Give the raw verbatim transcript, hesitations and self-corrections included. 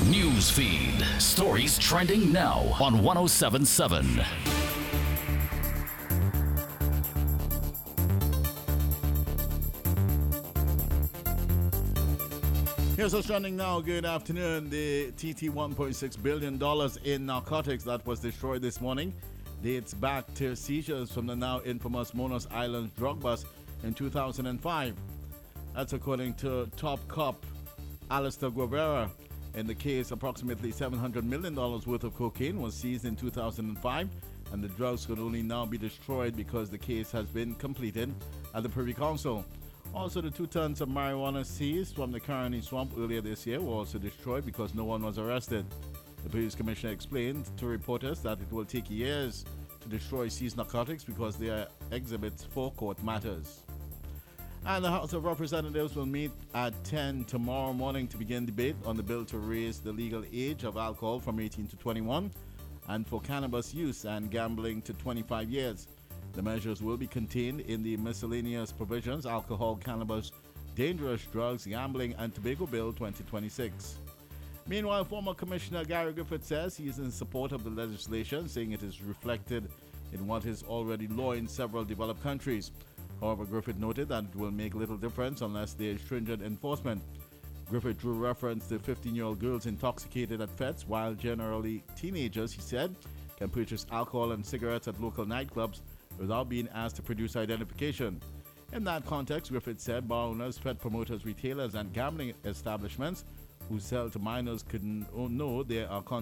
News feed. Stories trending now on one oh seven point seven. Here's what's trending now. Good afternoon. The T T one point six billion dollars in narcotics that was destroyed this morning dates back to seizures from the now infamous Monos Island drug bust in two thousand five. That's according to top cop Alistair Guevara. In the case, approximately seven hundred million dollars worth of cocaine was seized in two thousand five, and the drugs could only now be destroyed because the case has been completed at the Privy Council. Also, the two tons of marijuana seized from the Caroni Swamp earlier this year were also destroyed because no one was arrested. The police commissioner explained to reporters that it will take years to destroy seized narcotics because they are exhibits for court matters. And the House of Representatives will meet at ten tomorrow morning to begin debate on the bill to raise the legal age of alcohol from eighteen to twenty-one and for cannabis use and gambling to twenty-five years. The measures will be contained in the miscellaneous provisions, alcohol, cannabis, dangerous drugs, gambling, and tobacco bill twenty twenty-six. Meanwhile, former Commissioner Gary Griffith says he is in support of the legislation, saying it is reflected in what is already law in several developed countries. However, Griffith noted that it will make little difference unless there is stringent enforcement. Griffith drew reference to fifteen-year-old girls intoxicated at fetes, while generally teenagers, he said, can purchase alcohol and cigarettes at local nightclubs without being asked to produce identification. In that context, Griffith said bar owners, fet promoters, retailers, and gambling establishments who sell to minors couldn't know there are